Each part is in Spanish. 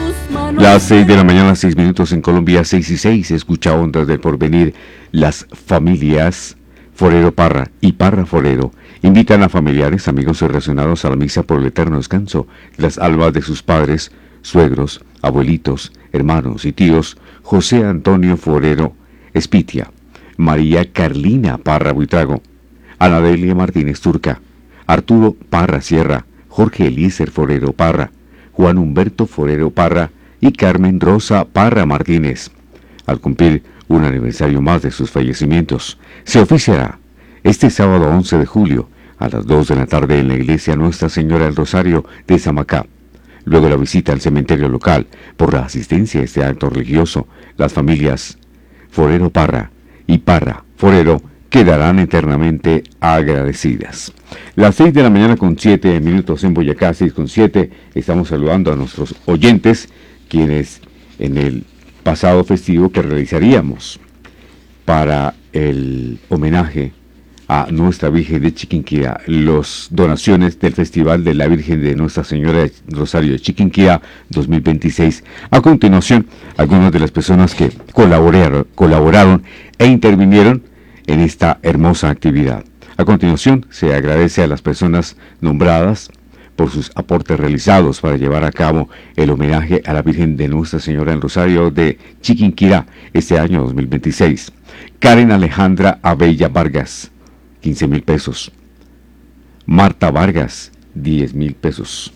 Las 6 de la mañana, 6 minutos en Colombia, 6:06. Escucha Ondas del Porvenir. Las familias Forero Parra y Parra Forero invitan a familiares, amigos y relacionados a la misa por el eterno descanso de las almas de sus padres, suegros, abuelitos, hermanos y tíos José Antonio Forero Espitia, María Carlina Parra Buitrago, Anadelia Martínez Turca, Arturo Parra Sierra, Jorge Eliezer Forero Parra, Juan Humberto Forero Parra y Carmen Rosa Parra Martínez. Al cumplir un aniversario más de sus fallecimientos, se oficiará este sábado 11 de julio a las 2 de la tarde en la iglesia Nuestra Señora del Rosario de Zamacá. Luego la visita al cementerio local. Por la asistencia a este acto religioso, las familias Forero Parra y Parra Forero quedarán eternamente agradecidas. Las 6 de la mañana con 7 minutos en Boyacá, 6:07. Estamos saludando a nuestros oyentes, quienes en el pasado festivo que realizaríamos para el homenaje a Nuestra Virgen de Chiquinquirá, las donaciones del Festival de la Virgen de Nuestra Señora de Rosario de Chiquinquirá 2026. A continuación, algunas de las personas que colaboraron e intervinieron en esta hermosa actividad. A continuación, se agradece a las personas nombradas por sus aportes realizados para llevar a cabo el homenaje a la Virgen de Nuestra Señora del Rosario de Chiquinquirá este año 2026. Karen Alejandra Abella Vargas, 15,000 pesos. Marta Vargas, 10,000 pesos.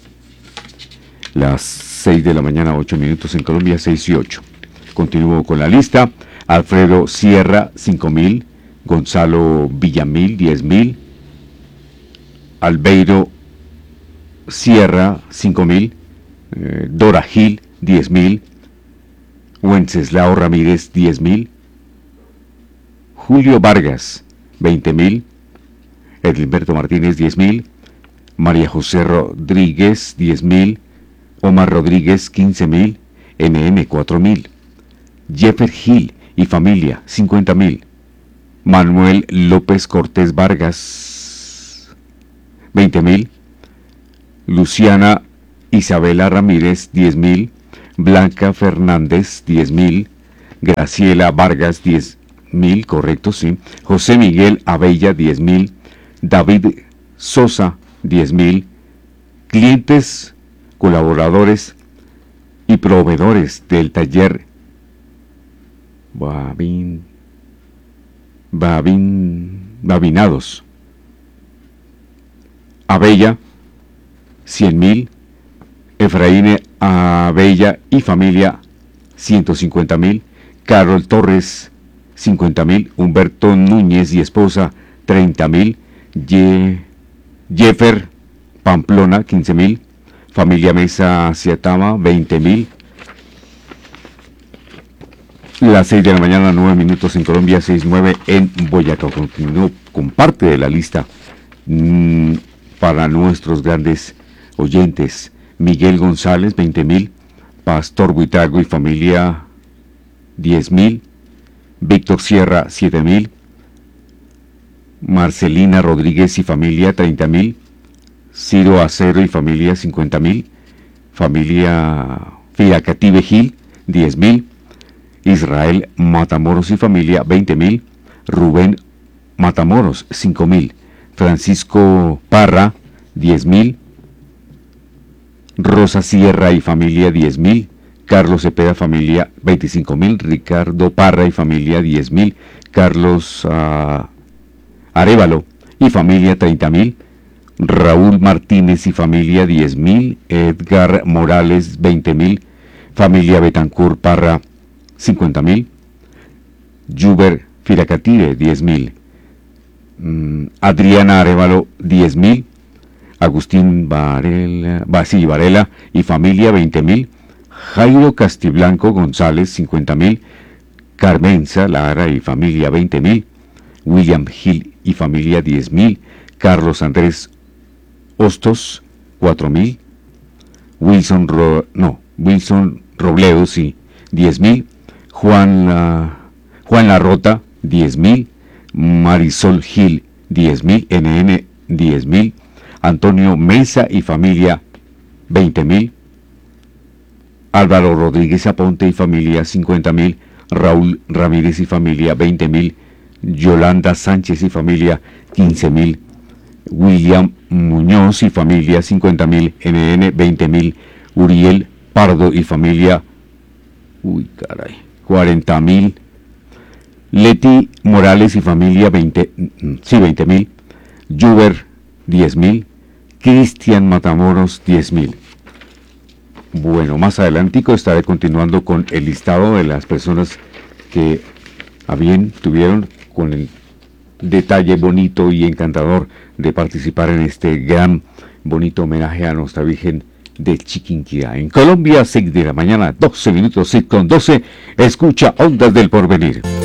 Las 6 de la mañana, 8 minutos en Colombia, 6:08. Continúo con la lista. Alfredo Sierra, 5,000. Gonzalo Villamil, 10,000. Albeiro Sierra, 5,000. Dora Gil, 10,000. Wenceslao Ramírez, 10,000. Julio Vargas, 20,000. Edilberto Martínez, 10,000. María José Rodríguez, 10,000. Omar Rodríguez, 15,000. MM, 4,000. Jeffer Gil y familia, 50,000. Manuel López Cortés Vargas, 20,000. Luciana Isabela Ramírez, 10,000. Blanca Fernández, 10,000. Graciela Vargas, 10,000, correcto, sí. José Miguel Abella, 10,000. David Sosa, 10,000. Clientes, colaboradores y proveedores del taller Babinados Abella, 100,000. Efraín Abella y familia, 150,000. Carol Torres, 50,000. Humberto Núñez y esposa, 30,000. Jeffer Pamplona, 15,000. Familia Mesa Ciatama, 20,000. Las 6 de la mañana, 9 minutos en Colombia, 6:09 en Boyacá. Continúo con parte de la lista para nuestros grandes oyentes. Miguel González, 20,000. Pastor Buitrago y familia, 10,000. Víctor Sierra, 7,000. Marcelina Rodríguez y familia, 30,000. Ciro Acero y familia, 50,000. Familia Fiacative Gil, 10,000. Israel Matamoros y familia, 20,000. Rubén Matamoros, 5,000. Francisco Parra, 10,000. Rosa Sierra y familia, 10,000. Carlos Cepeda, familia, 25,000. Ricardo Parra y familia, 10,000. Carlos Arévalo y familia, 30,000. Raúl Martínez y familia, 10,000. Edgar Morales, 20,000. Familia Betancourt Parra, 50,000. Juber Firacative, 10,000. Adriana Arévalo, 10,000. Agustín Varela y familia, 20,000. Jairo Castiblanco González, 50,000. Carmenza Lara y familia, 20,000. William Gil y familia, 10,000. Carlos Andrés Hostos, 4,000. Wilson Robledo, sí, 10,000. Juan Larrota, 10,000. Marisol Gil, 10,000. NN, 10,000. Antonio Mesa y familia, 20,000. Álvaro Rodríguez Aponte y familia 50.000, Raúl Ramírez y familia 20.000, Yolanda Sánchez y familia 15.000, William Muñoz y familia 50.000, NN 20.000, Uriel Pardo y familia 40.000, Leti Morales y familia 20.000, Juber 10.000, Cristian Matamoros 10.000. Bueno, más adelantico estaré continuando con el listado de las personas que a bien tuvieron con el detalle bonito y encantador de participar en este gran, bonito homenaje a nuestra Virgen de Chiquinquirá. En Colombia, 6 de la mañana, 12 minutos, 6 con 12, escucha Ondas del Porvenir.